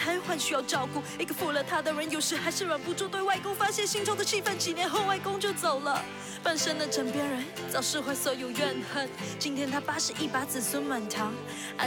瘫痪需要照顾。一个负了他的人，有时还是忍不住对外公发泄心中的气愤。几年后，外公就走了，半生的枕边人早释怀所有怨恨。今天他81，把子孙满堂，安